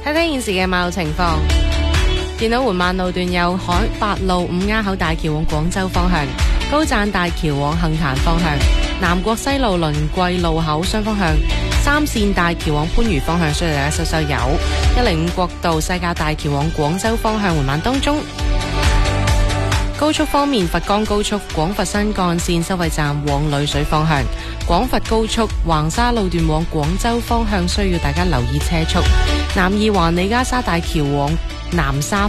睇睇現時嘅馬路情況，見到緩慢路段有海八路五鴉口大橋往廣州方向、高棧大橋往杏壇方向、南國西路輪桂路口雙方向、三線大橋往番禺方向，需要大家收收油。105國道西滘大橋往廣州方向緩慢當中。高速方面，佛岡高速廣佛新幹線收費站往麗水方向，廣佛高速橫沙路段往廣州方向需要大家留意車速。南二環李家沙大橋往南沙